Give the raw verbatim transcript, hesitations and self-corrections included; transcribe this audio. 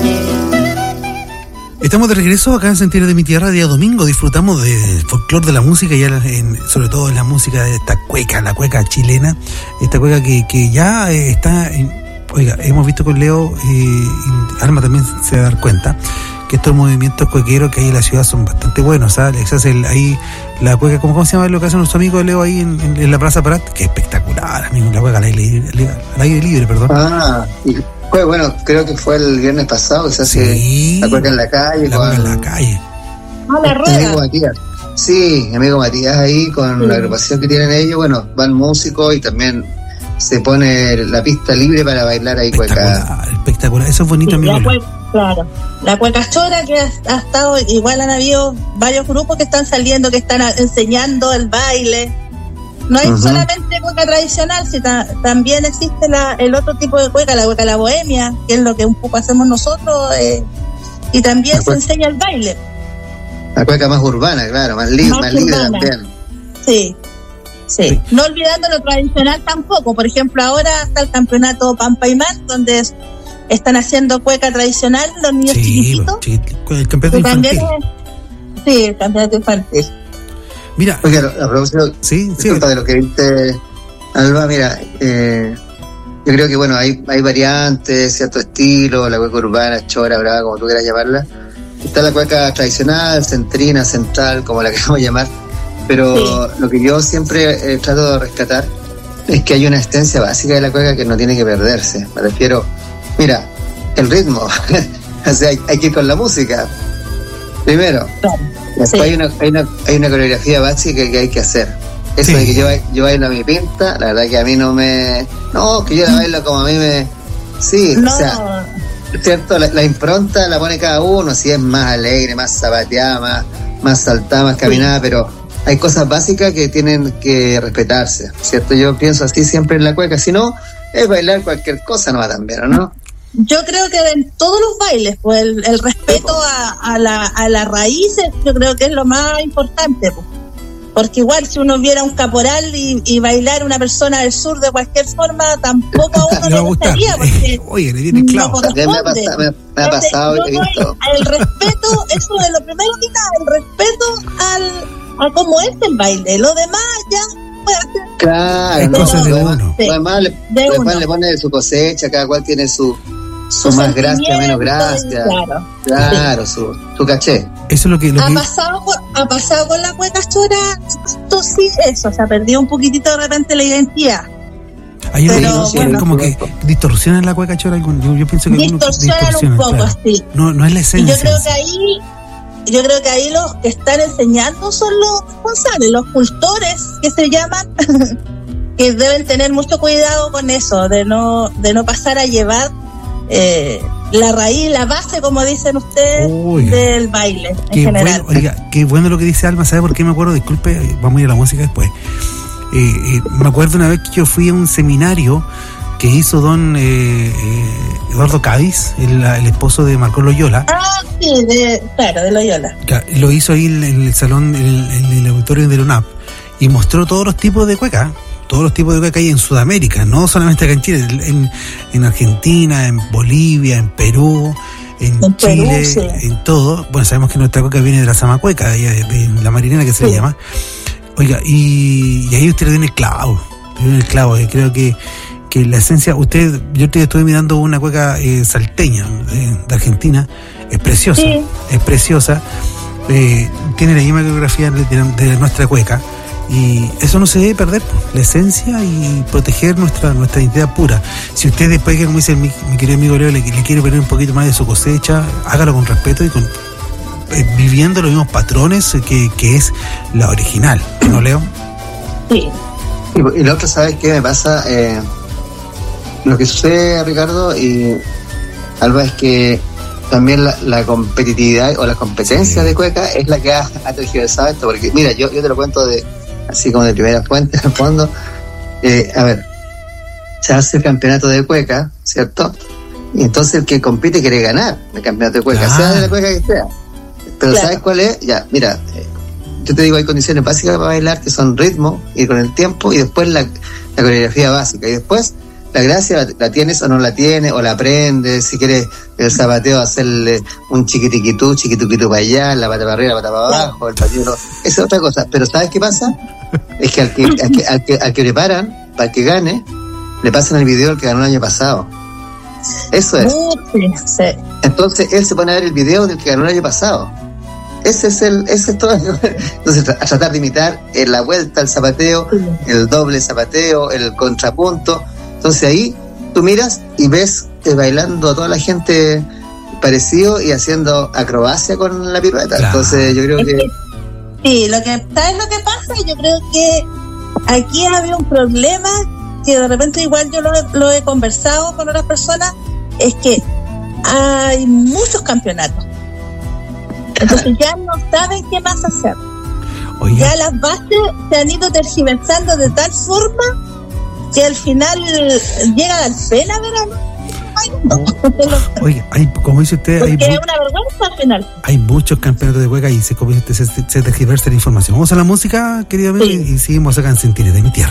Estamos de regreso acá en Sentidos de mi Tierra, día domingo. Disfrutamos del folclore de la música, ya en, sobre todo en la música de esta cueca, la cueca chilena, esta cueca que, que ya eh, está en, oiga, hemos visto con Leo, eh, y Alma también se va a dar cuenta que estos movimientos cuequeros que hay en la ciudad son bastante buenos, ¿sabes? Se hace el, ahí la cueca, ¿cómo, ¿cómo se llama lo que hace nuestro amigo Leo ahí en, en, en la Plaza Parat? Que espectacular, amigo, la cueca al aire, al aire libre, perdón. Ah, y pues bueno, creo que fue el viernes pasado que se hace sí, la cueca en la calle. La cueca en la calle. Ah, la rueda. Mi amigo Matías. Sí, mi amigo Matías ahí con sí. La agrupación que tienen ellos, bueno, van músicos y también se pone la pista libre para bailar ahí espectacular, cueca. Espectacular, eso es bonito, sí, amigo. La cueca, claro. La cueca chora que ha, ha estado, igual han habido varios grupos que están saliendo, que están enseñando el baile. No hay uh-huh. solamente cueca tradicional, si ta- también existe la, el otro tipo de cueca, la cueca la bohemia, que es lo que un poco hacemos nosotros, eh, y también la se cueca, enseña el baile. La cueca más urbana, claro, más, li- más, más libre también. Sí, sí, sí. No olvidando lo tradicional tampoco. Por ejemplo, ahora está el campeonato Pampaimán, donde están haciendo cueca tradicional los niños sí, chiquititos. Sí, el campeonato infantil. Es, sí, el campeonato infantil. Mira, oye, a propósito, sí, disculpa sí. de lo que viste, Alba, mira, eh, yo creo que bueno, hay, hay variantes, cierto estilo, la cueca urbana, chora, brava, como tú quieras llamarla. Está la cueca tradicional, centrina, central, como la queramos llamar, pero sí. Lo que yo siempre eh, trato de rescatar es que hay una esencia básica de la cueca que no tiene que perderse. Me refiero, mira, el ritmo, o sea, hay, hay que ir con la música, primero. Claro. Después sí. hay, una, hay, una, hay una coreografía básica que hay que hacer. Eso sí. De que yo, yo bailo a mi pinta, la verdad que a mí no me... No, que yo la bailo como a mí me... Sí, no. O sea, cierto, la, la impronta la pone cada uno, si es más alegre, más zapateada, más, más saltada, más caminada, sí. Pero hay cosas básicas que tienen que respetarse, ¿cierto? Yo pienso así siempre en la cueca, si no, es bailar cualquier cosa nomás también, ¿no? Yo creo que en todos los bailes, pues el, el respeto a, a, la, a las raíces, yo creo que es lo más importante, pues. Porque igual si uno viera un caporal y, y bailar una persona del sur de cualquier forma, tampoco a uno le gustaría, porque oye, le viene claro. No me ha pasado, me, me ha pasado Entonces, yo no hay, el respeto, eso es lo primero que está, el respeto al, a cómo es el baile, lo demás ya puede hacer. Claro, es no, cosa de lo uno. Sí, además le, de además le pone su cosecha, cada cual tiene su su su más gracia, menos gracia, claro, claro sí. su, su caché. Eso es lo que, lo ha que... pasado con, ha pasado con la cueca chora, esto sí, eso, se ha perdido un poquito de repente la identidad. Hay pero, una bueno, como que distorsionan la cueca chora, yo, yo pienso que distorsionan, distorsionan un poco, claro. Sí. No, no es la esencia. Y yo creo que ahí, yo creo que ahí los que están enseñando son los responsables, los cultores que se llaman, que deben tener mucho cuidado con eso, de no, de no pasar a llevar Eh, la raíz, la base, como dicen ustedes, oiga, del baile en qué general. Bueno, oiga, qué bueno lo que dice Alma, ¿sabe por qué me acuerdo? Disculpe, vamos a ir a la música después. Eh, eh, me acuerdo una vez que yo fui a un seminario que hizo don eh, eh, Eduardo Cádiz, el, el esposo de Marco Loyola. Ah, sí, de, claro, de Loyola. Lo hizo ahí en, en el salón, en el, en el auditorio de la U N A P, y mostró todos los tipos de cueca. Todos los tipos de cueca que hay en Sudamérica, no solamente acá en Chile, en, en Argentina, en Bolivia, en Perú, en, en Chile, Perú, sí. En todo. Bueno, sabemos que nuestra cueca viene de la Zamacueca, de, de, de la marinera que se sí. le llama. Oiga, y, y ahí usted le tiene el clavo, le tiene el clavo, y creo que, que la esencia, usted, yo te estuve mirando una cueca eh, salteña de, de Argentina, es preciosa, sí. es preciosa, eh, tiene la misma coreografía de, de nuestra cueca. Y eso no se debe perder, la esencia y proteger nuestra nuestra identidad pura. Si usted después, que como dice mi, mi querido amigo Leo, le, le quiere poner un poquito más de su cosecha, hágalo con respeto y con eh, viviendo los mismos patrones que, que es la original, ¿no, Leo? Sí. Y, y lo otro, ¿sabes qué me pasa? Eh, lo que sucede, Ricardo y Alba, es que también la, la competitividad o la competencia sí. de cueca es la que ha, ha tergiversado esto, porque mira, yo, yo te lo cuento de así como de primera fuente, en el fondo, eh, a ver, se hace el campeonato de cueca, ¿cierto? Y entonces el que compite quiere ganar el campeonato de cueca, ah. sea de la cueca que sea. Pero claro. ¿Sabes cuál es? Ya, mira, eh, yo te digo, hay condiciones básicas para bailar, que son ritmo, ir con el tiempo, y después la, la coreografía básica, y después la gracia la, la tienes o no la tienes, o la aprendes, si quieres el zapateo hacerle un chiquitiquitú, chiquitiquitú para allá, la pata para arriba, la pata para abajo, el patito, esa es otra cosa. Pero ¿sabes qué pasa? Es que al que, al que, al que, al que preparan, para que gane, le pasan el video del que ganó el año pasado. Eso es. Sí. Entonces él se pone a ver el video del que ganó el año pasado. Ese es el, ese es todo. Entonces a tratar de imitar en la vuelta, el zapateo, el doble zapateo, el contrapunto. Entonces ahí tú miras y ves eh, bailando a toda la gente parecido y haciendo acrobacia con la pirueta. Claro. Entonces yo creo que... Sí, lo que ¿sabes lo que pasa? Yo creo que aquí había un problema que de repente igual yo lo, lo he conversado con otras personas, es que hay muchos campeonatos. Entonces ya no saben qué más hacer. Oye. Ya las bases se han ido tergiversando de tal forma que al final llega a dar pena ver a... oh. Oye, hay, como dice usted, porque hay es mu- una vergüenza al final. Hay muchos campeonatos de cueca y se, se, se tergiversa la información. Vamos a la música, querida amiga, sí. Y seguimos acá en Sentires de mi tierra.